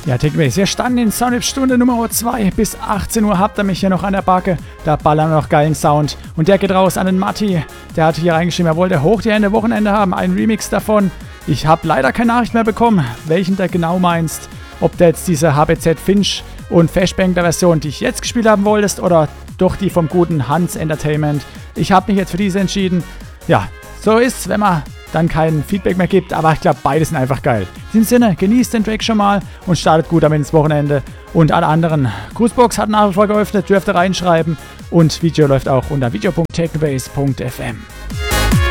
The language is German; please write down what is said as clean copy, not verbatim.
Ja, Techbase, wir standen in Soundwave-Stunde Nummer 2. Bis 18 Uhr habt ihr mich hier noch an der Backe. Da ballern wir noch geilen Sound. Und der geht raus an den Matti. Der hat hier reingeschrieben, er wollte hoch die Hände Wochenende haben. Ein Remix davon. Ich habe leider keine Nachricht mehr bekommen, welchen du genau meinst. Ob du jetzt diese HBZ Finch und Fashbankler Version, die ich jetzt gespielt haben wolltest, oder doch die vom guten Hans Entertainment. Ich habe mich jetzt für diese entschieden. Ja, so ist's, wenn man dann kein Feedback mehr gibt, aber ich glaube, beide sind einfach geil. In diesem Sinne, genießt den Track schon mal und startet gut damit ins Wochenende. Und alle anderen, Grußbox hat nach wie vor geöffnet, dürft ihr reinschreiben und Video läuft auch unter video.technobase.fm.